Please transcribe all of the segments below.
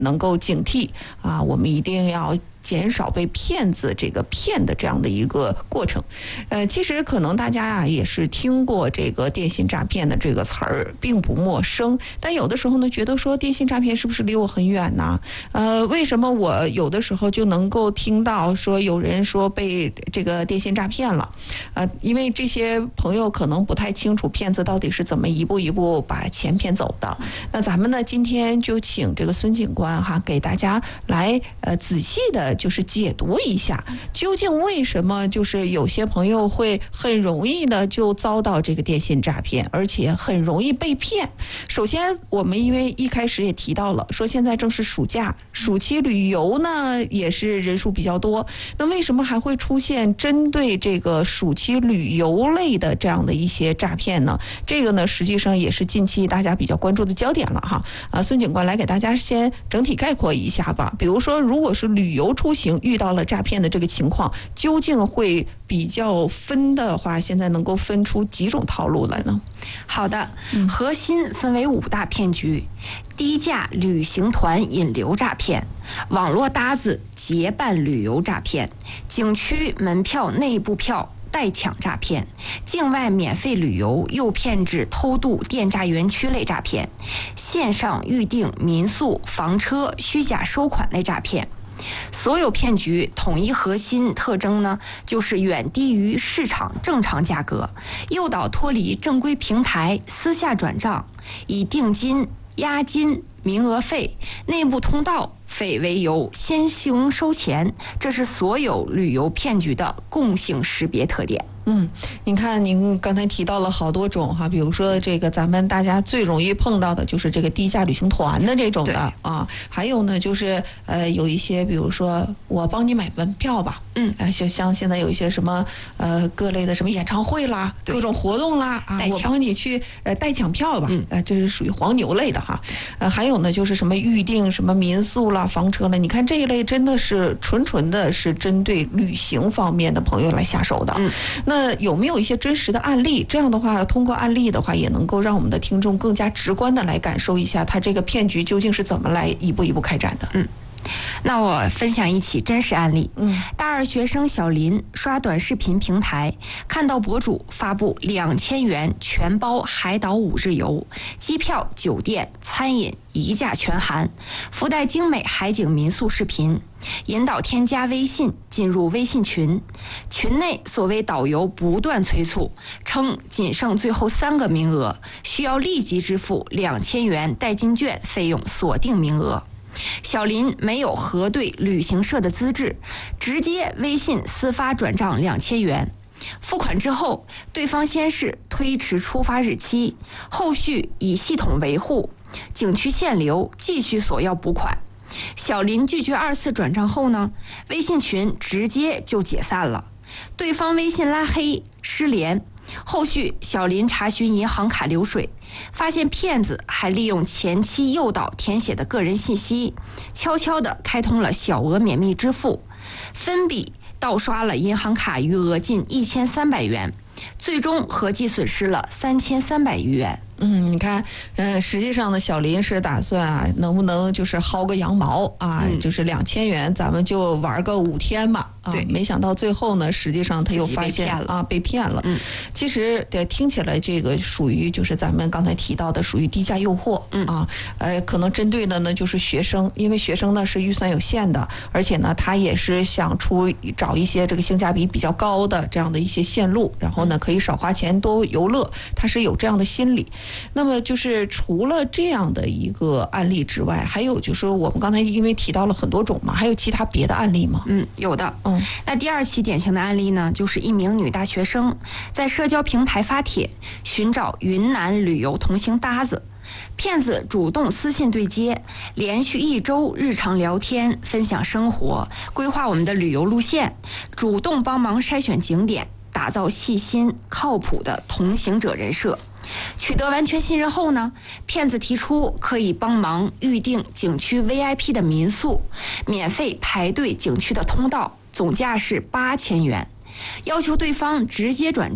能够警惕啊，我们一定要减少被骗子这个骗的这样的一个过程。其实可能大家啊也是听过这个电信诈骗的这个词儿，并不陌生。但有的时候呢，觉得说电信诈骗是不是离我很远呢？为什么我有的时候就能够听到说有人说被这个电信诈骗了？因为这些朋友可能不太清楚骗子到底是怎么一步一步把钱骗走的。那咱们呢，今天就请这个孙警官哈，给大家来仔细的就是解读一下，究竟为什么就是有些朋友会很容易的就遭到这个电信诈骗，而且很容易被骗。首先我们因为一开始也提到了说现在正是暑假，暑期旅游呢也是人数比较多，那为什么还会出现针对这个暑期旅游类的这样的一些诈骗呢？这个呢实际上也是近期大家比较关注的焦点了哈。孙警官来给大家先整体概括一下吧。比如说如果是旅游出行遇到了诈骗的这个情况，究竟会比较分的话，现在能够分出几种套路来呢？ 好的，核心分为5大骗局：低价旅行团引流诈骗、网络搭子结伴旅游诈骗、景区门票内部票代抢诈骗、境外免费旅游诱骗至偷渡电诈园区类诈骗、线上预订民宿房车虚假收款类诈骗。所有骗局统一核心特征呢，就是远低于市场正常价格，诱导脱离正规平台私下转账，以定金、押金、名额费、内部通道费为由先行收钱，这是所有旅游骗局的共性识别特点。 您看您刚才提到了好多种哈，比如说这个咱们大家最容易碰到的就是这个低价旅行团的这种的啊，还有呢就是有一些比如说我帮你买门票吧，像现在有一些什么各类的什么演唱会啦，各种活动啦啊，我帮你去代抢票吧，这是属于黄牛类的哈。还有呢就是什么预定什么民宿啦、房车了，你看这一类真的是纯的是针对旅行方面的朋友来下手的。那有没有一些真实的案例？这样的话，通过案例的话，也能够让我们的听众更加直观的来感受一下，他这个骗局究竟是怎么来一步一步开展的。 那我分享一起真实案例。大2学生小林刷短视频平台，看到博主发布2000元全包海岛5日游，机票、酒店、餐饮一价全含，附带精美海景民宿视频，引导添加微信进入微信群，群内所谓导游不断催促，称仅剩最后3个名额，需要立即支付2000元代金券费用锁定名额。小林没有核对旅行社的资质，直接微信私发转账2000元。付款之后，对方先是推迟出发日期，后续以系统维护、景区限流继续索要补款。小林拒绝2次转账后呢，微信群直接就解散了，对方微信拉黑失联。后续小林查询银行卡流水，发现骗子还利用前期诱导填写的个人信息，悄悄地开通了小额免密支付，分笔盗刷了银行卡余额近1300元，最终合计损失了3300余元。 你看，实际上呢，小林是打算啊，能不能就是薅个羊毛啊，就是2000元，咱们就玩个5天吧。没想到最后呢，实际上他又发现被骗了。其实听起来这个属于就是咱们刚才提到的属于低价诱惑啊，可能针对的呢就是学生，因为学生呢是预算有限的，而且呢他也是想找一些这个性价比比较高的这样的一些线路，然后呢可以少花钱多游乐，他是有这样的心理。那么就是除了这样的一个案例之外，还有就是我们刚才因为提到了很多种嘛，还有其他别的案例吗？ 有的。那第2起典型的案例呢，就是一名女大学生在社交平台发帖寻找云南旅游同行搭子，骗子主动私信对接，连续1周日常聊天，分享生活，规划我们的旅游路线，主动帮忙筛选景点，打造细心靠谱的同行者人设。取得完全信任后呢，骗子提出可以帮忙预定景区 VIP 的民宿，免费排队景区的通道，总价是8000元，要求对方直接转账，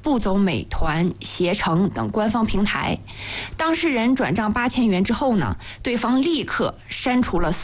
不走美团、携程等官方平台。当事人转账8000元之后呢，对方立刻删除了